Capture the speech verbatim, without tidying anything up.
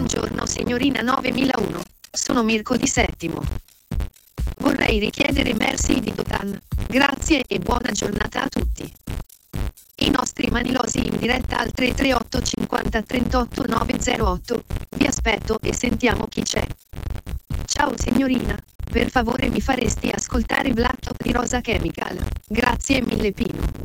Buongiorno signorina novemilauno. Sono Mirko di Settimo. Vorrei richiedere Merci di Dotan. Grazie e buona giornata a tutti. I nostri manilosi in diretta al tre tre otto cinquanta trentotto novecentotto. Vi aspetto e sentiamo chi c'è. Ciao signorina. Per favore mi faresti ascoltare Black Top di Rosa Chemical. Grazie mille Pino.